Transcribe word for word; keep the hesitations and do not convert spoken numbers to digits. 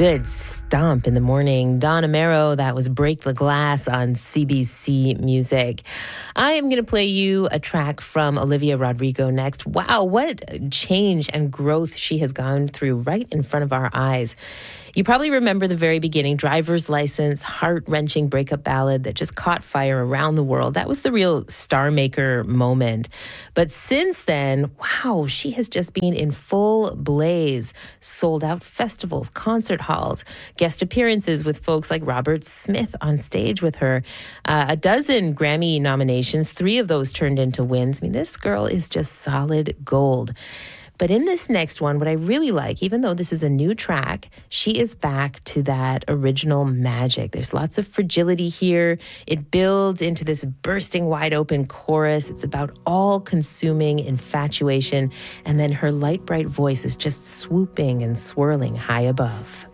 good stomp in the morning. Don Amero, that was Break the Glass on C B C Music. I am going to play you a track from Olivia Rodrigo next. Wow, what change and growth she has gone through right in front of our eyes. You probably remember the very beginning, Driver's License, heart-wrenching breakup ballad that just caught fire around the world. That was the real star maker moment. But since then, wow, she has just been in full blaze. Sold out festivals, concert halls, guest appearances with folks like Robert Smith on stage with her. Uh, a dozen Grammy nominations, three of those turned into wins. I mean, this girl is just solid gold. But in this next one, what I really like, even though this is a new track, she is back to that original magic. There's lots of fragility here. It builds into this bursting wide open chorus. It's about all-consuming infatuation. And then her light, bright voice is just swooping and swirling high above.